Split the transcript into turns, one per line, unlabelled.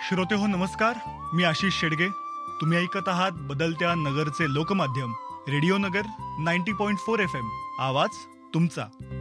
श्रोते हो नमस्कार, मी आशिष शेडगे. तुम्ही ऐकत आहात बदलत्या नगरचे लोकमाध्यम रेडिओ नगर 90.4 FM. आवाज तुमचा.